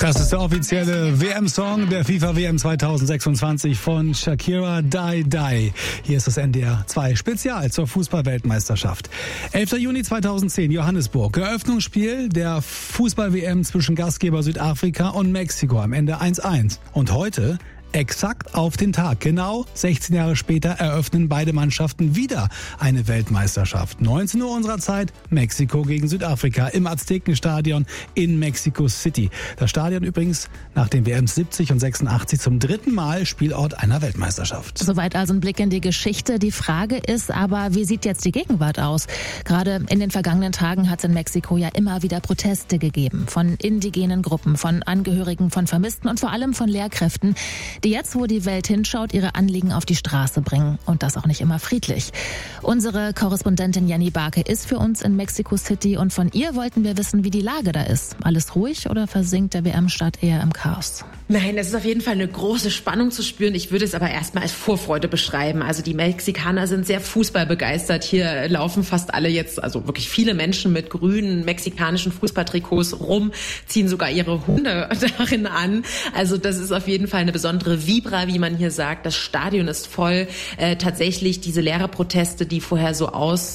Das ist der offizielle WM-Song der FIFA-WM 2026 von Shakira, Die Die. Hier ist das NDR 2 Spezial zur Fußball-Weltmeisterschaft. 11. Juni 2010, Johannesburg. Eröffnungsspiel der Fußball-WM zwischen Gastgeber Südafrika und Mexiko. Am Ende 1:1. Und heute, exakt auf den Tag, genau 16 Jahre später, eröffnen beide Mannschaften wieder eine Weltmeisterschaft. 19 Uhr unserer Zeit, Mexiko gegen Südafrika im Aztekenstadion in Mexico City. Das Stadion übrigens nach den WMs 70 und 86 zum dritten Mal Spielort einer Weltmeisterschaft. Soweit also ein Blick in die Geschichte. Die Frage ist aber, wie sieht jetzt die Gegenwart aus? Gerade in den vergangenen Tagen hat es in Mexiko ja immer wieder Proteste gegeben. Von indigenen Gruppen, von Angehörigen, von Vermissten und vor allem von Lehrkräften, die jetzt, wo die Welt hinschaut, ihre Anliegen auf die Straße bringen. Und das auch nicht immer friedlich. Unsere Korrespondentin Jenny Barke ist für uns in Mexico City und von ihr wollten wir wissen, wie die Lage da ist. Alles ruhig oder versinkt der WM-Start eher im Chaos? Nein, es ist auf jeden Fall eine große Spannung zu spüren. Ich würde es aber erstmal als Vorfreude beschreiben. Also die Mexikaner sind sehr fußballbegeistert. Hier laufen fast alle jetzt, also wirklich viele Menschen mit grünen mexikanischen Fußballtrikots rum, ziehen sogar ihre Hunde darin an. Also das ist auf jeden Fall eine besondere Vibra, wie man hier sagt. Das Stadion ist voll. Tatsächlich diese Lehrerproteste, die vorher so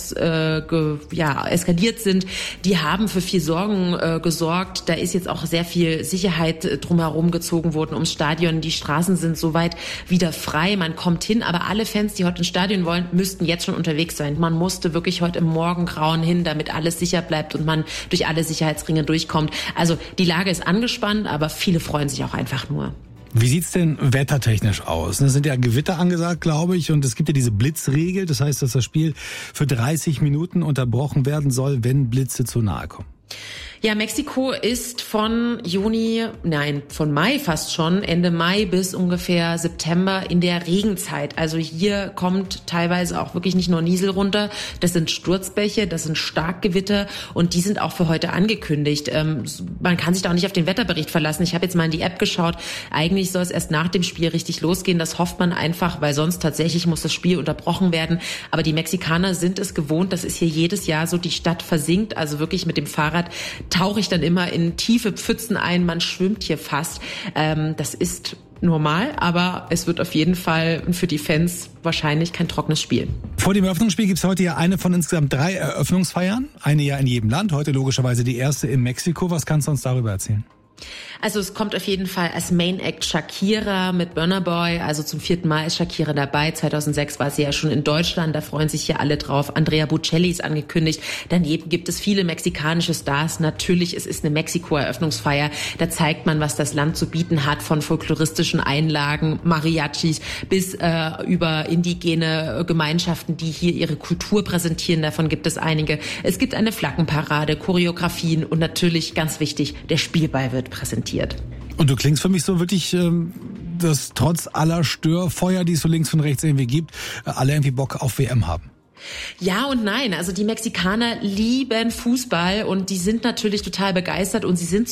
eskaliert sind, die haben für viel Sorgen gesorgt. Da ist jetzt auch sehr viel Sicherheit drumherum gezogen worden ums Stadion. Die Straßen sind soweit wieder frei. Man kommt hin, aber alle Fans, die heute ins Stadion wollen, müssten jetzt schon unterwegs sein. Man musste wirklich heute im Morgengrauen hin, damit alles sicher bleibt und man durch alle Sicherheitsringe durchkommt. Also die Lage ist angespannt, aber viele freuen sich auch einfach nur. Wie sieht's denn wettertechnisch aus? Es sind ja Gewitter angesagt, glaube ich, und es gibt ja diese Blitzregel. Das heißt, dass das Spiel für 30 Minuten unterbrochen werden soll, wenn Blitze zu nahe kommen. Ja, Mexiko ist von Mai fast schon, Ende Mai bis ungefähr September in der Regenzeit. Also hier kommt teilweise auch wirklich nicht nur Niesel runter, das sind Sturzbäche, das sind Starkgewitter und die sind auch für heute angekündigt. Man kann sich da auch nicht auf den Wetterbericht verlassen. Ich habe jetzt mal in die App geschaut. Eigentlich soll es erst nach dem Spiel richtig losgehen. Das hofft man einfach, weil sonst tatsächlich muss das Spiel unterbrochen werden. Aber die Mexikaner sind es gewohnt, das ist hier jedes Jahr so, die Stadt versinkt, also wirklich mit dem Fahrrad tauche ich dann immer in tiefe Pfützen ein, man schwimmt hier fast. Das ist normal, aber es wird auf jeden Fall für die Fans wahrscheinlich kein trockenes Spiel. Vor dem Eröffnungsspiel gibt es heute ja eine von insgesamt 3 Eröffnungsfeiern. Eine ja in jedem Land, heute logischerweise die erste in Mexiko. Was kannst du uns darüber erzählen? Also es kommt auf jeden Fall als Main Act Shakira mit Burna Boy. Also zum 4. Mal ist Shakira dabei. 2006 war sie ja schon in Deutschland. Da freuen sich hier alle drauf. Andrea Bocelli ist angekündigt. Daneben gibt es viele mexikanische Stars. Natürlich, es ist eine Mexiko-Eröffnungsfeier. Da zeigt man, was das Land zu bieten hat, von folkloristischen Einlagen, Mariachis bis über indigene Gemeinschaften, die hier ihre Kultur präsentieren. Davon gibt es einige. Es gibt eine Flaggenparade, Choreografien und natürlich, ganz wichtig, der Spielball wird präsentiert. Und du klingst für mich so wirklich, dass trotz aller Störfeuer, die es so links und rechts irgendwie gibt, alle irgendwie Bock auf WM haben. Ja und nein. Also die Mexikaner lieben Fußball und die sind natürlich total begeistert und sie sind